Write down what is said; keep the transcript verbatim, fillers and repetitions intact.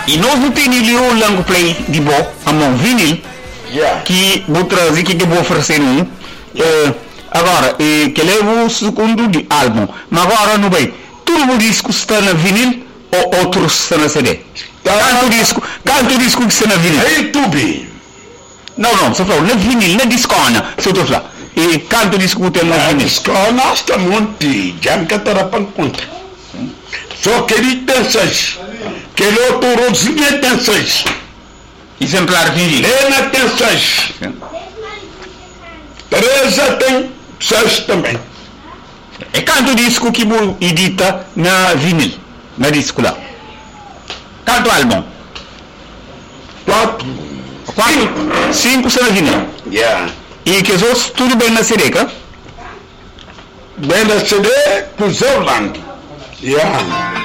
E nós não temos o long play de bom, a mão vinil, Yeah. que vou trazer, que eu vou oferecer um. Uh, agora, eh, que levo o segundo de álbum. Mas agora não bem. Tudo o disco está na vinil ou outro está na C D? Canto disco, canto disco que está na vinil. Hey, Tubi. Não, não, só falo, na vinil, na discona, se eu estou falando. E canto disco que tem na A vinil. escola está muito, já me catarapan conta. Só que ele tem seis. Que ele outro rosinha tem seis. Exemplar vinil. Lena tem seis. Teresa tem seis também. E canto disco que vou edita na vinil, na disco lá. Canto álbum. Quatro. Quatro, cinco são na vinil. Yeah. E que os outros tudo bem na C D, cara? Bem na C D, com Zerland. Yeah.